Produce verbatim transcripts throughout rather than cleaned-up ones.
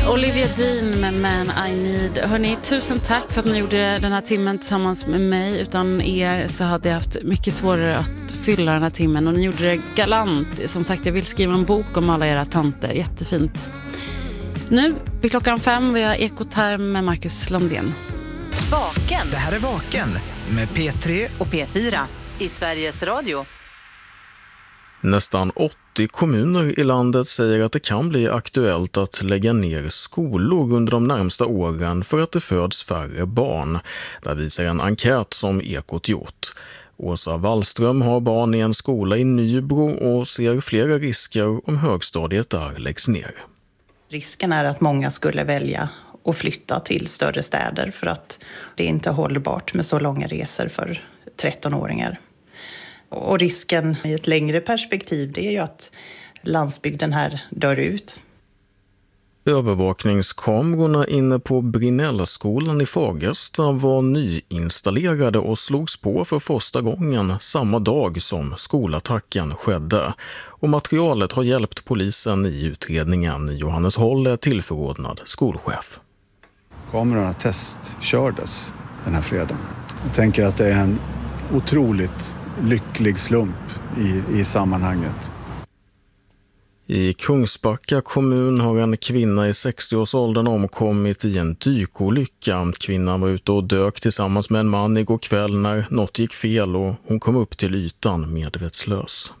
Olivia Dean med Man I Need. Hörrni, tusen tack för att ni gjorde den här timmen tillsammans med mig. Utan er så hade jag haft mycket svårare att fylla den här timmen. Och ni gjorde det galant. Som sagt, jag vill skriva en bok om alla era tanter. Jättefint. Nu vid klockan fem vi har Ekoterm med Marcus Landén. Vaken. Det här är Vaken med P tre och P fyra i Sveriges Radio. Nästan åttio kommuner i landet säger att det kan bli aktuellt att lägga ner skolor under de närmsta åren för att det föds färre barn. Det visar en enkät som Ekot gjort. Åsa Wallström har barn i en skola i Nybro och ser flera risker om högstadiet där läggs ner. Risken är att många skulle välja att flytta till större städer för att det inte är hållbart med så långa resor för trettonåringar. Och risken i ett längre perspektiv det är ju att landsbygden här dör ut. Övervakningskamerorna inne på Brinnellskolan i Fagersta var nyinstallerade och slogs på för första gången samma dag som skolattacken skedde. Och materialet har hjälpt polisen i utredningen. Johannes Håll är tillförordnad skolchef. Kamerorna testkördes den här fredagen. Jag tänker att det är en otroligt lycklig slump i, i sammanhanget. I Kungsbacka kommun har en kvinna i sextioårsåldern omkommit i en dykolycka. Kvinnan var ute och dök tillsammans med en man igår kväll när något gick fel och hon kom upp till ytan medvetslös.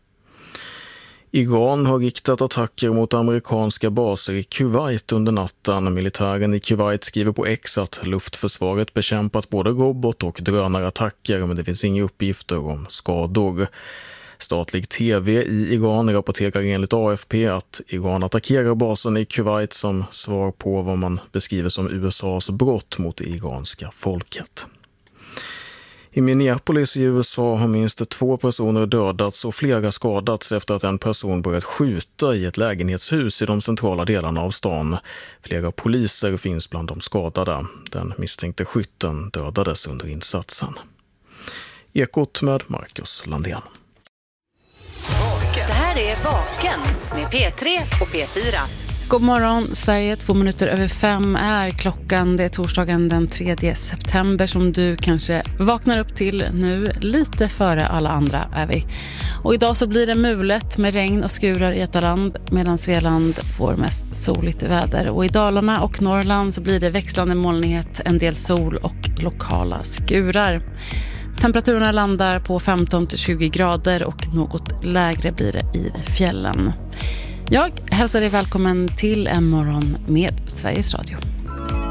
Iran har riktat attacker mot amerikanska baser i Kuwait under natten. Militären i Kuwait skriver på X att luftförsvaret bekämpat både robot- och drönarattacker, men det finns inga uppgifter om skador. Statlig tv i Iran rapporterar enligt A F P att Iran attackerar basen i Kuwait som svar på vad man beskriver som U S A:s brott mot det iranska folket. I Minneapolis i U S A har minst två personer dödats och flera skadats efter att en person börjat skjuta i ett lägenhetshus i de centrala delarna av stan. Flera poliser finns bland de skadade. Den misstänkte skytten dödades under insatsen. Ekot med Marcus Landén. Det här är Vaken med P tre och P fyra. God morgon Sverige, två minuter över fem är klockan. Det är torsdagen den tredje september som du kanske vaknar upp till nu. Lite före alla andra är vi. Och idag så blir det mulet med regn och skurar i Götaland medan Svealand får mest soligt väder. Och i Dalarna och Norrland så blir det växlande molnighet, en del sol och lokala skurar. Temperaturerna landar på femton till tjugo grader och något lägre blir det i fjällen. Jag hälsar dig välkommen till en morgon med Sveriges Radio.